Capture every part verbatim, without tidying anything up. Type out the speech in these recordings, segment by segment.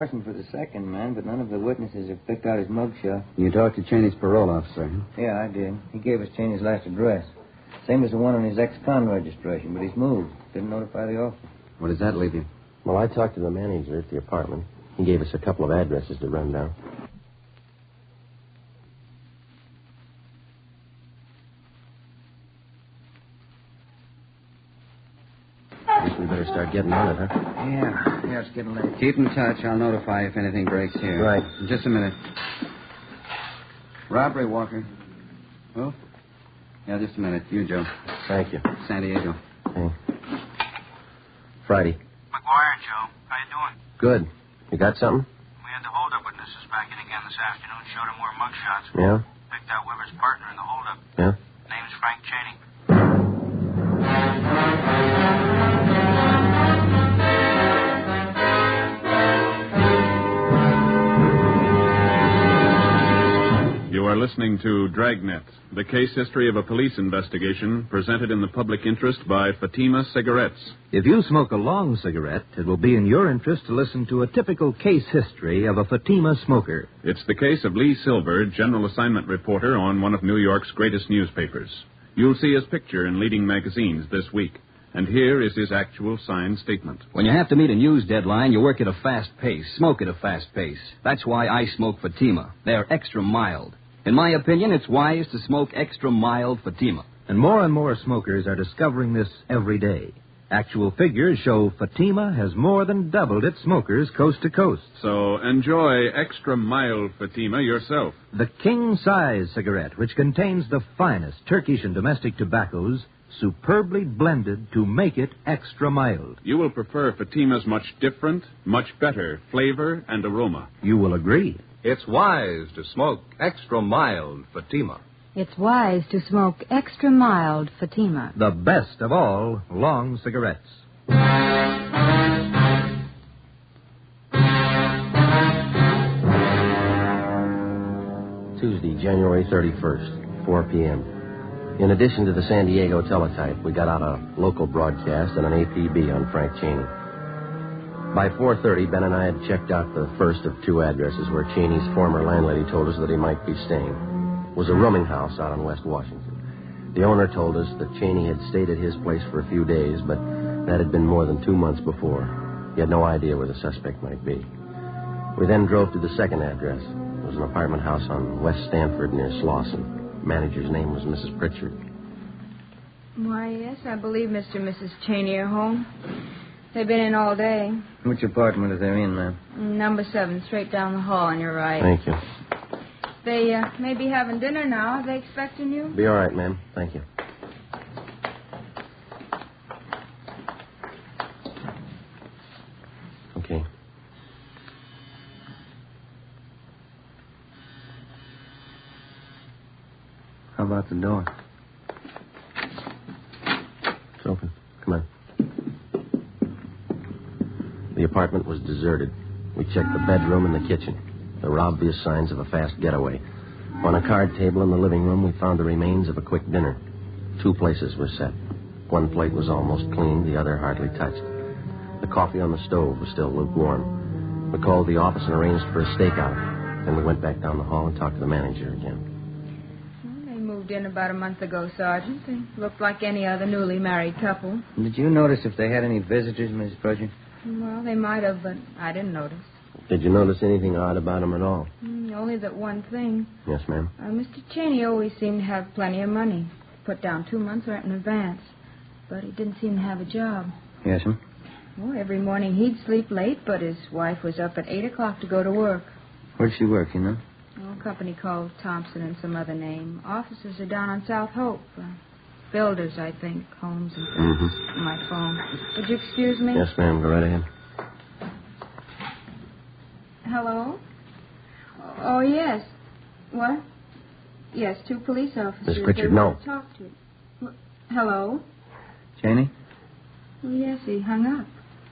For the second man, but none of the witnesses have picked out his mugshot. You talked to Cheney's parole officer, huh? Yeah, I did. He gave us Cheney's last address. Same as the one on his ex-con registration, but he's moved. Didn't notify the officer. Where does that leave you? Well, I talked to the manager at the apartment. He gave us a couple of addresses to run down. Guess we better start getting on it, huh? Yeah, yeah, it's getting late. Keep in touch. I'll notify if anything breaks here. Right. Just a minute. Robbery, Walker. Oh? Yeah, just a minute. You, Joe. Thank you. San Diego. Hey. Friday. McGuire, Joe. How you doing? Good. You got something? We had the holdup witnesses back in again this afternoon. Showed them more mugshots. Yeah? Picked out Weber's partner in the holdup. Yeah? Name's Frank Cheney. You are listening to Dragnet, the case history of a police investigation presented in the public interest by Fatima Cigarettes. If you smoke a long cigarette, it will be in your interest to listen to a typical case history of a Fatima smoker. It's the case of Lee Silver, general assignment reporter on one of New York's greatest newspapers. You'll see his picture in leading magazines this week. And here is his actual signed statement. When you have to meet a news deadline, you work at a fast pace, smoke at a fast pace. That's why I smoke Fatima. They're extra mild. In my opinion, it's wise to smoke extra mild Fatima. And more and more smokers are discovering this every day. Actual figures show Fatima has more than doubled its smokers coast to coast. So enjoy extra mild Fatima yourself. The king-size cigarette, which contains the finest Turkish and domestic tobaccos, superbly blended to make it extra mild. You will prefer Fatima's much different, much better flavor and aroma. You will agree. It's wise to smoke extra mild Fatima. It's wise to smoke extra mild Fatima. The best of all long cigarettes. Tuesday, January thirty-first, four p.m. In addition to the San Diego teletype, we got out a local broadcast and an A P B on Frank Cheney. By four thirty, Ben and I had checked out the first of two addresses where Cheney's former landlady told us that he might be staying. It was a rooming house out on West Washington. The owner told us that Cheney had stayed at his place for a few days, but that had been more than two months before. He had no idea where the suspect might be. We then drove to the second address. It was an apartment house on West Stanford near Slauson. The manager's name was Missus Pritchard. Why, yes, I believe Mister and Missus Cheney are home. They've been in all day. Which apartment are they in, ma'am? Number seven, straight down the hall on your right. Thank you. They uh, may be having dinner now. Are they expecting you? Be all right, ma'am. Thank you. Okay. How about the door? It's open. Come on. The apartment was deserted. We checked the bedroom and the kitchen. There were obvious signs of a fast getaway. On a card table in the living room, we found the remains of a quick dinner. Two places were set. One plate was almost clean, the other hardly touched. The coffee on the stove was still lukewarm. We called the office and arranged for a stakeout. Then we went back down the hall and talked to the manager again. Well, they moved in about a month ago, Sergeant. They looked like any other newly married couple. Did you notice if they had any visitors, Missus Pritchard? Well, they might have, but I didn't notice. Did you notice anything odd about them at all? Mm, only that one thing. Yes, ma'am. Uh, Mister Cheney always seemed to have plenty of money. Put down two months' rent in advance. But he didn't seem to have a job. Yes, ma'am. Well, every morning he'd sleep late, but his wife was up at eight o'clock to go to work. Where'd she work, you know? Oh, a company called Thompson and some other name. Offices are down on South Hope. Uh, builders, I think. Homes and things. Mm-hmm. My phone. Would you excuse me? Yes, ma'am. Go right ahead. Hello? Oh, yes. What? Yes, two police officers. Miss Pritchard, they no. want to talk to you. What? Hello? Cheney? Oh, yes, he hung up.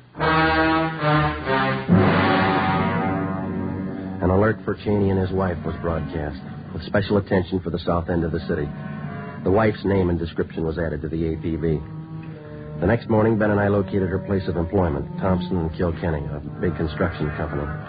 An alert for Cheney and his wife was broadcast, with special attention for the south end of the city. The wife's name and description was added to the A P B. The next morning, Ben and I located her place of employment, Thompson and Kilkenny, a big construction company.